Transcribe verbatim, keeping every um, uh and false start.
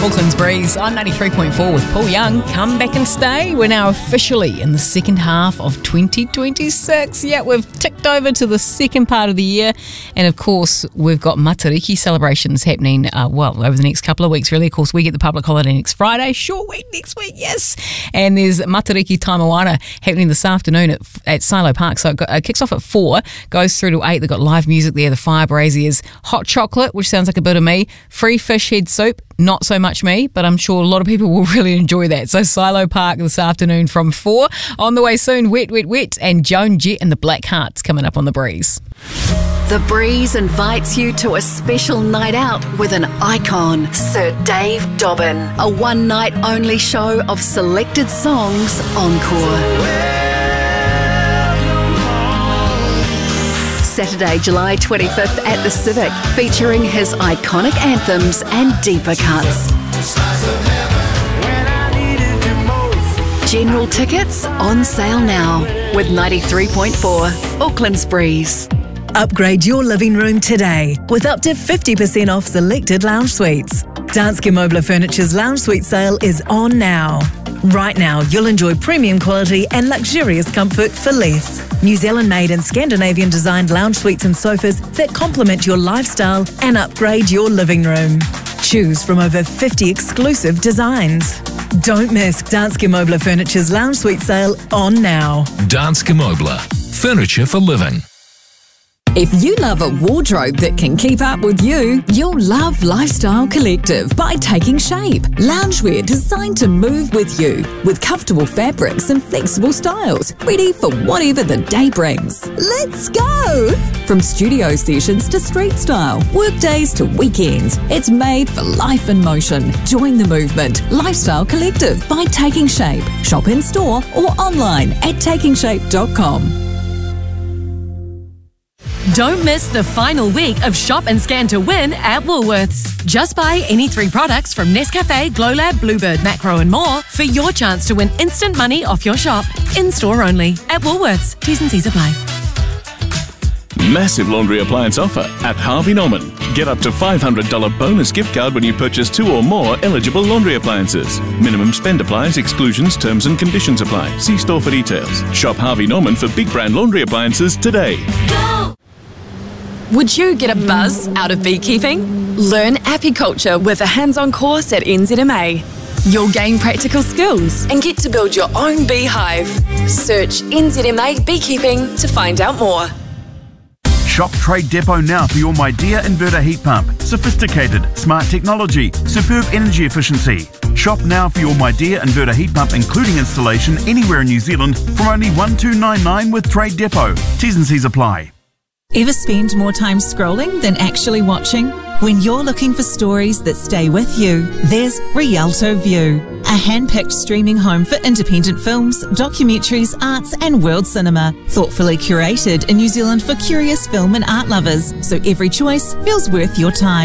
Auckland's Breeze on ninety-three point four with Paul Young. Come back and stay. We're now officially in the second half of twenty twenty-six. Yeah, we've ticked over to the second part of the year. And of course, we've got Matariki celebrations happening, uh, well, over the next couple of weeks, really. Of course, we get the public holiday next Friday. Short week next week, yes. And there's Matariki Taimawana happening this afternoon at, at Silo Park. So it, go, it kicks off at four, goes through to eight. They've got live music there, the fire braziers, hot chocolate, which sounds like a bit of me, free fish head soup. Not so much me, but I'm sure a lot of people will really enjoy that. So Silo Park this afternoon from four. On the way soon, Wet, Wet, Wet and Joan Jett and the Black Hearts coming up on The Breeze. The Breeze invites you to a special night out with an icon, Sir Dave Dobbin. A one-night only show of selected songs encore. Saturday, July twenty-fifth at the Civic, featuring his iconic anthems and deeper cuts. General tickets on sale now with ninety-three point four Auckland's Breeze. Upgrade your living room today with up to fifty percent off selected lounge suites. Danske Møbler Furniture's lounge suite sale is on now. Right now, you'll enjoy premium quality and luxurious comfort for less. New Zealand-made and Scandinavian-designed lounge suites and sofas that complement your lifestyle and upgrade your living room. Choose from over fifty exclusive designs. Don't miss Danske Møbler Furniture's lounge suite sale on now. Danske Møbler, furniture for living. If you love a wardrobe that can keep up with you, you'll love Lifestyle Collective by Taking Shape. Loungewear designed to move with you, with comfortable fabrics and flexible styles, ready for whatever the day brings. Let's go! From studio sessions to street style, workdays to weekends, it's made for life in motion. Join the movement. Lifestyle Collective by Taking Shape. Shop in store or online at taking shape dot com. Don't miss the final week of Shop and Scan to Win at Woolworths. Just buy any three products from Nescafe, Glowlab, Bluebird, Macro and more for your chance to win instant money off your shop. In-store only. At Woolworths. T's and C's apply. Massive laundry appliance offer at Harvey Norman. Get up to five hundred dollars bonus gift card when you purchase two or more eligible laundry appliances. Minimum spend applies, exclusions, terms and conditions apply. See store for details. Shop Harvey Norman for big brand laundry appliances today. Go! Would you get a buzz out of beekeeping? Learn apiculture with a hands-on course at N Z M A. You'll gain practical skills and get to build your own beehive. Search N Z M A Beekeeping to find out more. Shop Trade Depot now for your Midea inverter heat pump. Sophisticated, smart technology, superb energy efficiency. Shop now for your Midea inverter heat pump including installation anywhere in New Zealand from only one two nine nine with Trade Depot. T's and C's apply. Ever spend more time scrolling than actually watching? When you're looking for stories that stay with you, there's Rialto View, a hand-picked streaming home for independent films, documentaries, arts and world cinema. Thoughtfully curated in New Zealand for curious film and art lovers, so every choice feels worth your time.